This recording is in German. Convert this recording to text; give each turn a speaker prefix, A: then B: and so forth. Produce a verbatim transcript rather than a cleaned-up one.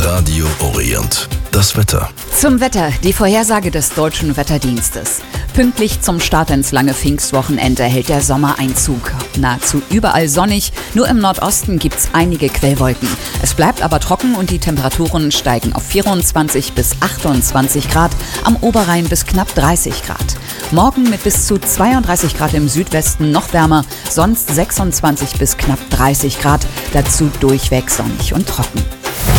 A: Radio Orient. Das Wetter.
B: Zum Wetter, die Vorhersage des Deutschen Wetterdienstes. Pünktlich zum Start ins lange Pfingstwochenende hält der Sommer Einzug. Nahezu überall sonnig, nur im Nordosten gibt's einige Quellwolken. Es bleibt aber trocken und die Temperaturen steigen auf vierundzwanzig bis achtundzwanzig Grad, am Oberrhein bis knapp dreißig Grad. Morgen mit bis zu zweiunddreißig Grad im Südwesten noch wärmer, sonst sechsundzwanzig bis knapp dreißig Grad, dazu durchweg sonnig und trocken.